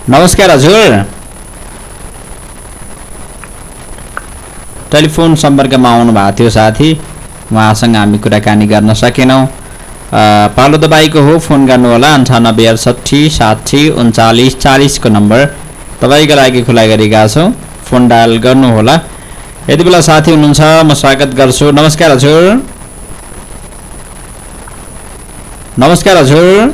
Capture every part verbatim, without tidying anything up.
नमस्कार हजुर। टेलिफोन सम्पर्कमा आउनु भएको थियो साथी, उहाँसँग हामी कुराकानी गर्न सकेनौँ। पालो तपाईँको हो, फोन गर्नुहोला अन्ठानब्बे अडसट्ठी साठी उन्चालिस चालिसको नम्बर तपाईँको लागि खुला गरेका छौँ, फोन डायल गर्नुहोला। यति बेला साथी हुनुहुन्छ, म स्वागत गर्छु। नमस्कार हजुर। नमस्कार हजुर।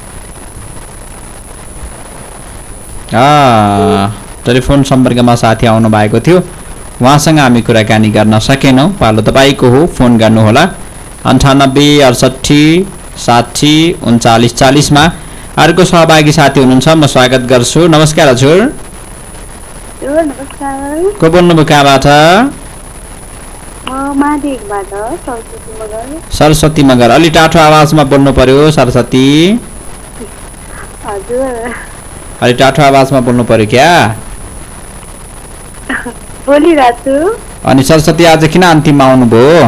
टेलिफोन सम्पर्कमा साथी आउनु भएको थियो, उहाँसँग हामी कुराकानी गर्न सकेनौँ। पालो तपाईँको हो, फोन गर्नुहोला अन्ठानब्बे अडसट्ठी साठी उन्चालिस चालिसमा। अर्को सहभागी साथी हुनुहुन्छ, म स्वागत गर्छु। नमस्कार हजुर। को बोल्नुभयो, कहाँबाट? सरस्वती मगर। अलि टाठो आवाजमा बोल्नु पर्यो सरस्वती। अलि टाठो आवाजमा बोल्नु पर्यो क्या? बोलिरहेछु। अनि सरस्वती आज किन अन्तिममा आउनुभयो?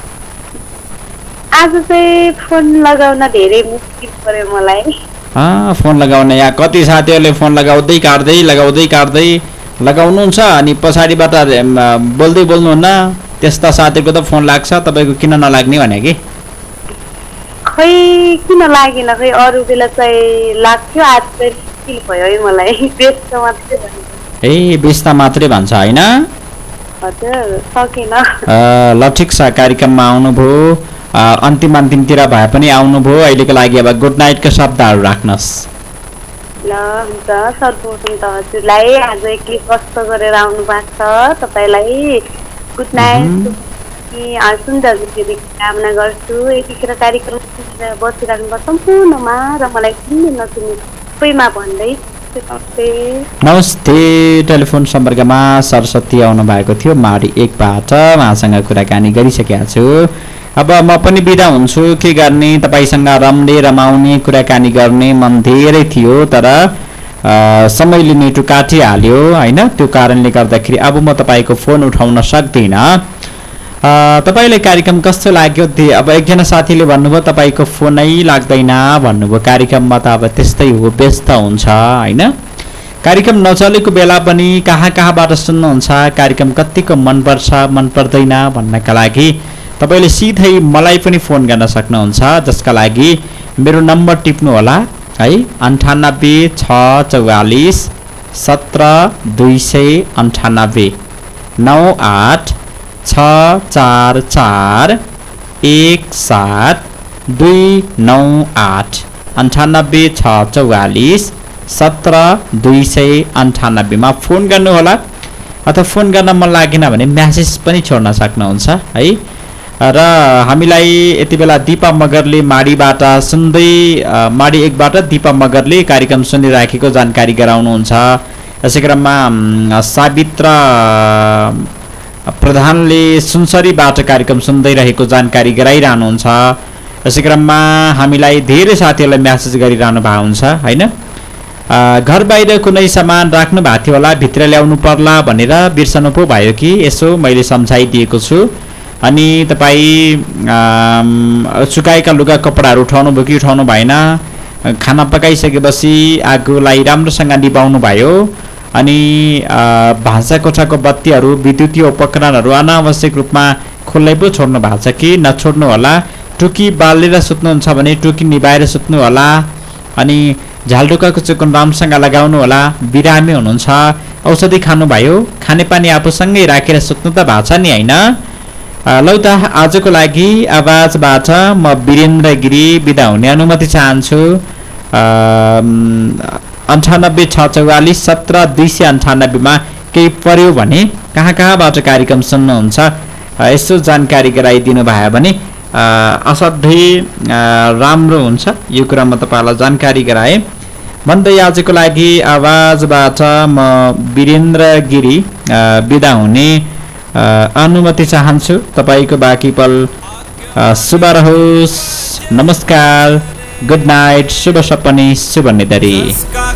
आज चाहिँ फोन लगाउन धेरै मुस्किल पर्यो मलाई। फोन लगाउन यहाँ कति साथीहरूले फोन लगाउँदै काट्दै लगाउँदै काट्दै लगाउनुहुन्छ, अनि पछाडिबाट बोल्दै बोल्नुहुन्न। त्यस्ता साथीको त फोन लाग्छ, तपाईँको किन नलाग्ने भने कि? खै किन लागेन, खै अरू बेला चाहिँ लाग्थ्यो, आज चाहिँ मुस्किल भयो है मलाई। व्यस्त मात्रै भन्छ। ए व्यस्त मात्रै भन्छ होइन? हजुर, सकिन। ल ठिक छ, कार्यक्रममा आउनुभयो, अन्तिम अन्तिमतिर भए पनि आउनुभयो। अहिलेको लागि अब गुड नाइटको शब्दहरू राख्नुहोस्। ल हुन्छ, सर्वप्रथम त हजुरलाई आज एक्लै कष्ट गरेर आउनु भएको छ, तपाईँलाई गुड नाइट सुन्दर कामना गर्छु। यतिखेर कार्यक्रम बसिराख्नु पर्छ सम्पूर्णमा र मलाई सुन्ने नसुन्ने सबैमा भन्दै नमस्ते। टेलिफोन सम्पर्कमा सरस्वती आउनु भएको थियो माडी एकबाट, उहाँसँग कुराकानी गरिसकेका छु। अब म पनि बिदा हुन्छु, के गर्ने, तपाईँसँग रम्ने रमाउने कुराकानी गर्ने मन धेरै थियो, तर समयले नेटु काटिहाल्यो होइन। त्यो कारणले गर्दाखेरि अब म तपाईँको फोन उठाउन सक्दिनँ। तपाईँलाई कार्यक्रम कस्तो लाग्यो? अब एकजना साथीले भन्नुभयो तपाईँको फोनै लाग्दैन भन्नुभयो। कार्यक्रममा त अब त्यस्तै हो, व्यस्त हुन्छ होइन। कार्यक्रम नचलेको बेला पनि कहाँ कहाँबाट सुन्नुहुन्छ, कार्यक्रम कतिको मनपर्छ मन पर्दैन भन्नका लागि तपाईँले सिधै मलाई पनि फोन गर्न सक्नुहुन्छ, जसका लागि मेरो नम्बर टिप्नु होला है, अन्ठानब्बे छ चौवालिस सत्र दुई सय अन्ठानब्बे नौ आठ छ चार चार एक सात दुई नौ आठ अन्ठानब्बे छ चौवालिस सत्र दुई सय अन्ठानब्बेमा फोन गर्नुहोला। अथवा फोन गर्न मन लागेन भने म्यासेज पनि छोड्न सक्नुहुन्छ है। र हामीलाई यति बेला दिपा मगरले माडीबाट सुन्दै, माडी एकबाट दिपा मगरले कार्यक्रम सुनिराखेको जानकारी गराउनुहुन्छ। यसै क्रममा सावित्र प्रधानले सुनसरीबाट कार्यक्रम सुन्दै रहेको जानकारी गराइरहनुहुन्छ। यसै क्रममा हामीलाई धेरै साथीहरूलाई म्यासेज गरिरहनु भएको हुन्छ होइन। घर बाहिर कुनै सामान राख्नु भएको थियो होला, भित्र ल्याउनु पर्ला भनेर बिर्सनु पो भयो कि, यसो मैले सम्झाइदिएको छु। अनि तपाईँ सुकाएका लुगा कपडाहरू उठाउनु भयो कि उठाउनु भएन, खाना पकाइसकेपछि आगोलाई राम्रोसँग निभाउनु भयो, अनि भान्सा कोठाको बत्तीहरू विद्युतीय उपकरणहरू अनावश्यक रूपमा खुल्लै पो छोड्नु भएको छ कि नछोड्नु होला। टुकी बालेर सुत्नुहुन्छ भने टुकी निभाएर सुत्नु होला, अनि झालढुकाको चुकुन राम्रोसँग लगाउनु होला। बिरामी हुनुहुन्छ, औषधि खानुभयो, खानेपानी आफूसँगै राखेर सुत्नु त भएको छ नि होइन। लौ त आजको लागि आवाजबाट म वीरेन्द्र गिरी बिदा हुने अनुमति चाहन्छु। अन्ठानब्बे छ चौवालिस सत्र दुई सय अन्ठानब्बेमा केही पर्यो भने कहाँ कहाँबाट कार्यक्रम सुन्नुहुन्छ यसो जानकारी गराइदिनु भयो भने असाध्यै राम्रो हुन्छ। यो कुरा म तपाईँलाई जानकारी गराएँ भन्दै आजको लागि आवाजबाट म वीरेन्द्र गिरी बिदा हुने अनुमति चाहन्छु। तपाईँको बाँकी पल शुभ रहोस्। नमस्कार, गुड नाइट, शुभ सपनी, शुभ निद्रा।